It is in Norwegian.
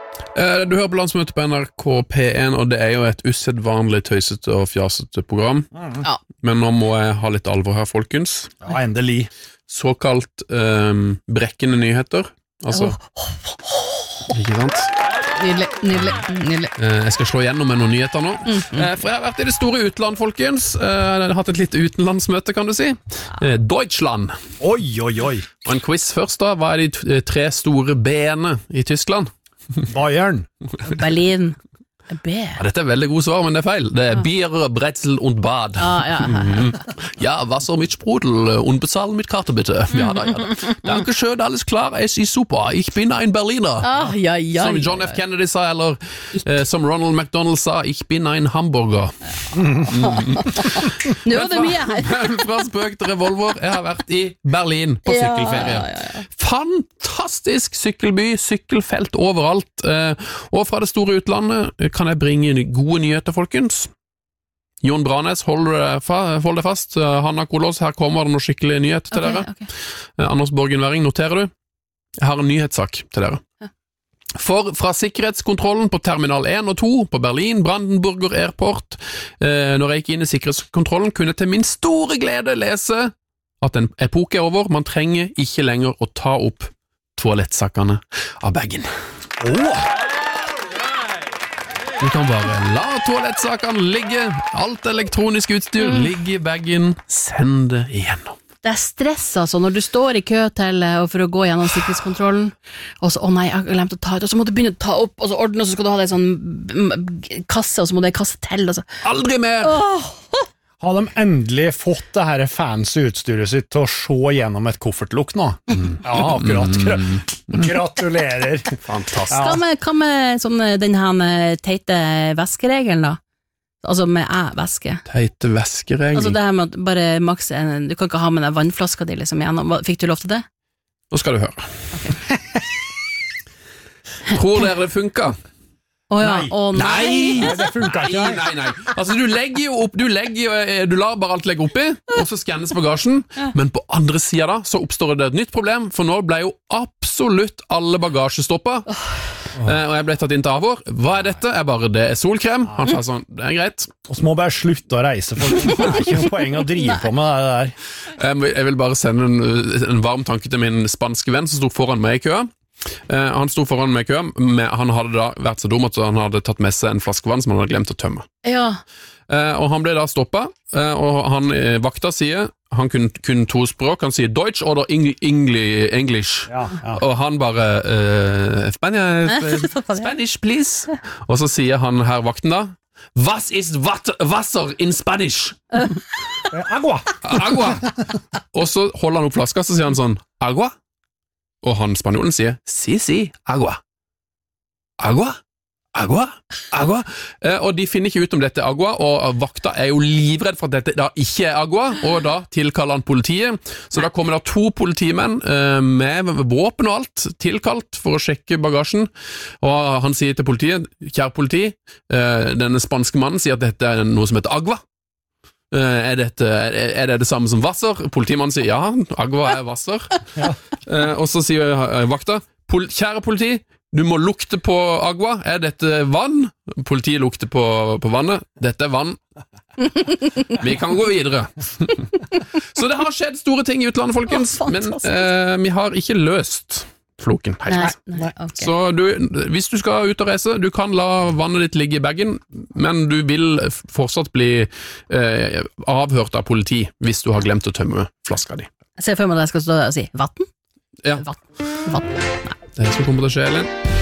Du hører på landsmøtet på NRK P1, og det jo et usedvanlig tøysete og fjasete program. Ja. Men nå må jeg ha litt alvor her, folkens. Ja, endelig. Såkalt brekkende nyheter. Altså, ikke sant? Nydelig. Jeg skal slå gjennom med noen nyheter nå. For jeg har vært i det store utland, folkens. Jeg har hatt et litt utenlandsmøte, kan du si. Deutschland. Oi. Og en quiz først da. Hva de 3 store B-ene i Tyskland? Bayern. Berlin. B. Ja, dette veldig god svar, men det feil. Det Bier, Brezel und Bad. Ja, Wasser mit Sprudel, unbezahlen mit Karte bitte. Ja da. Danke schön, alles klar, es ist super. Ich bin ein Berliner. Som John F. Kennedy sa, eller som Ronald McDonald sa, ich bin ein Hamburger. Nå er det mye her. Fra spøk til revolver, jeg har vært i Berlin på sykkelferie. Fantastisk sykkelby, sykkelfelt overalt. Og fra det store utlandet kan jeg bringe gode nyheter, folkens. Jon Branes, hold deg fast. Hanna Kolås, her kommer det noen skikkelige nyheter til dere. Anders Borgen Væring, noterer du? Jeg har en nyhetssak til dere. For fra sikkerhetskontrollen på Terminal 1 og 2 på Berlin, Brandenburger Airport, når jeg gikk inn i sikkerhetskontrollen, kunne jeg til min store glede lese at en epoke over. Man trenger ikke lenger å ta opp toalettsakene av bagen. Du kan bare la toalettsakene ligge, alt elektronisk utstyr ligge i bagen, send det igjennom. Det stress altså, når du står i kø til for å gå gjennom sikkerhetskontrollen, og så, nei, jeg har glemt å ta ut, og så må du begynne å ta opp, og så ordne, og så skal du ha det i sånn kasse, og så må du ha kasse til, og så. Aldri mer! Har de endelig fått det her fancy utstyret sitt til å se gjennom et koffertlukk nå? Ja, akkurat. Gratulerer. Fantastisk. Hva med sånn, den her teite væskeregelen da? Altså med væske. Teite væskeregel. Altså det her med bare maks du kan ikke ha med den vannflaska di liksom gjennom. Fikk du lov til det? Nå skal du høre. Tror dere det funker? Nei, det funker ikke. Nei. Altså du legger jo opp, du lar bare alt legge oppi, og så skannes bagasjen, men på andre siden da, så oppstår det et nytt problem, for nå ble jo absolutt alle bagasjestoppet, og jeg ble tatt inn til avhør. Hva dette? Det solkrem. Han sa sånn, det greit. Og så må bare slutte å reise, for det ikke noe poeng å drive på med det der. Jeg vil bare sende en varm tanke til min spanske venn som stod foran meg i køa. Han sto foran meg i køen, han hadde da vært så dum at han hadde tatt med seg en flaske vann som han hadde glemt å tømme. Og han ble da stoppet, og han vakta sier, han kunne 2 språk, han sier Deutsch oder English, og han bare Spanish please, og så sier han her vakten da, was ist Wasser in Spanish? Agua. Og så holder han opp flaska, så sier han sånn, agua? Og han spanjolen sier, si, agua. Og de finner ikke ut om dette er agua, og vakta jo livredd for at dette da ikke er agua, og da tilkaller han politiet. Så da kommer det 2 politimenn med våpen og alt, tilkalt for å sjekke bagasjen, og han sier til politiet, kjære politi, denne spanske mannen sier at dette er noe som heter agua. Er det samme som Wasser? Politimannen sier ja, agua er Wasser. Og så sier vakta, kjære politi, du må lukte på agua. Er dette vann? Politiet lukter på vannet. Dette er vann. Vi kan gå videre. Så det har skjedd store ting i utlandet, folkens, men vi har ikke løst floken. Nei, okay. Så hvis du skal ut og reise, du kan la vannet ditt ligge i bagen, men du vil fortsatt bli avhørt av politi hvis du har glemt å tømme flaska di. Jeg ser for meg at jeg skal stå der og si vatten? Ja. Vatten. Nei. Det skal komme til å skje, Elin.